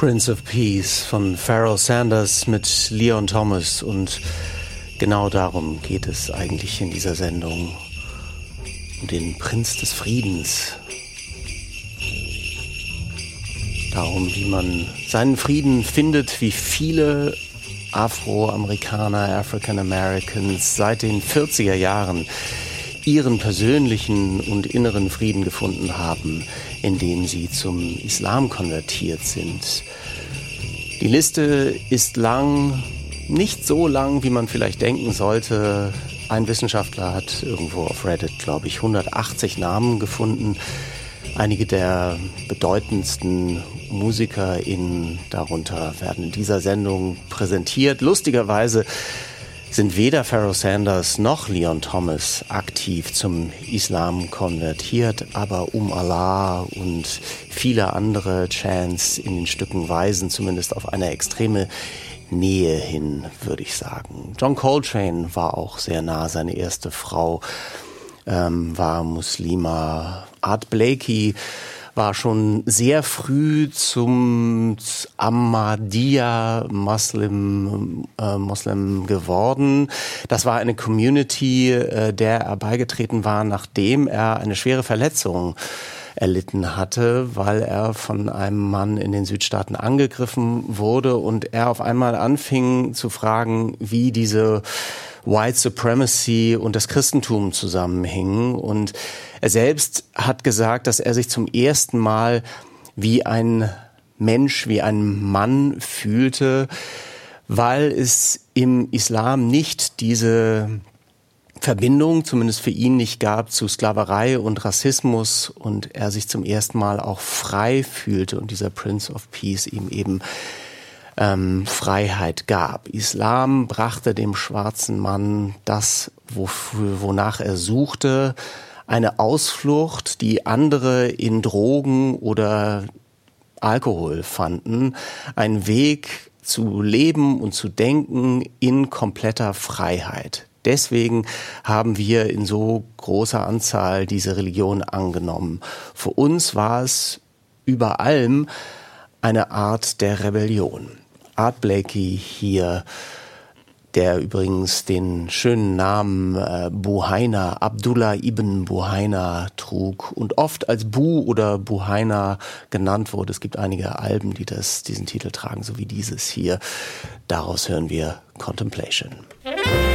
Prince of Peace von Pharoah Sanders mit Leon Thomas, und genau darum geht es eigentlich in dieser Sendung, um den Prinz des Friedens. Darum, wie man seinen Frieden findet, wie viele Afroamerikaner, African Americans seit den 40er Jahren ihren persönlichen und inneren Frieden gefunden haben, indem sie zum Islam konvertiert sind. Die Liste ist lang, nicht so lang, wie man vielleicht denken sollte. Ein Wissenschaftler hat irgendwo auf Reddit, glaube ich, 180 Namen gefunden. Einige der bedeutendsten MusikerInnen darunter werden in dieser Sendung präsentiert. Lustigerweise sind weder Pharoah Sanders noch Leon Thomas aktiv zum Islam konvertiert, aber Allah und viele andere Chants in den Stücken weisen zumindest auf eine extreme Nähe hin, würde ich sagen. John Coltrane war auch sehr nah, seine erste Frau war Muslima. Art Blakey war schon sehr früh zum Ahmadiyya Muslim geworden. Das war eine Community, der er beigetreten war, nachdem er eine schwere Verletzung erlitten hatte, weil er von einem Mann in den Südstaaten angegriffen wurde und er auf einmal anfing zu fragen, wie diese White Supremacy und das Christentum zusammenhingen. Und er selbst hat gesagt, dass er sich zum ersten Mal wie ein Mensch, wie ein Mann fühlte, weil es im Islam nicht diese Verbindung, zumindest für ihn nicht gab, zu Sklaverei und Rassismus, und er sich zum ersten Mal auch frei fühlte und dieser Prince of Peace ihm eben Freiheit gab. Islam brachte dem schwarzen Mann das, wonach er suchte, eine Ausflucht, die andere in Drogen oder Alkohol fanden, ein Weg zu leben und zu denken in kompletter Freiheit. Deswegen haben wir in so großer Anzahl diese Religion angenommen. Für uns war es über allem eine Art der Rebellion. Art Blakey hier, der übrigens den schönen Namen Buhaina, Abdullah ibn Buhaina trug und oft als Bu oder Buhaina genannt wurde. Es gibt einige Alben, die diesen Titel tragen, so wie dieses hier. Daraus hören wir Contemplation.